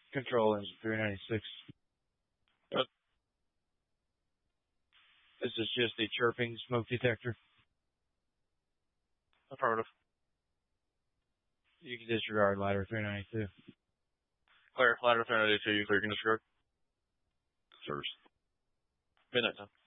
Control engine 396. Yep. This is just a chirping smoke detector. Affirmative. You can disregard ladder 392. Clear. Ladder 392, you clear, you can disregard. Service. Midnight time.